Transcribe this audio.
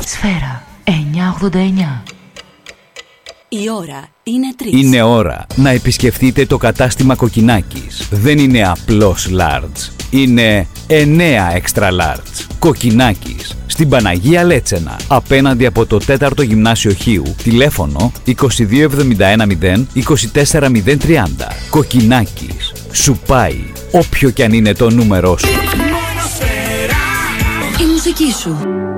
Σφαίρα 989. Η ώρα είναι 3. Είναι ώρα να επισκεφτείτε το κατάστημα Κοκκινάκης. Δεν είναι απλώς large. Είναι 9 extra large. Κοκκινάκης. Στην Παναγία Λέτσενα. Απέναντι από το 4ο Γυμνάσιο Χίου. Τηλέφωνο 22710 24030. Κοκκινάκης. Σου πάει όποιο κι αν είναι το νούμερό σου. Η μουσική σου.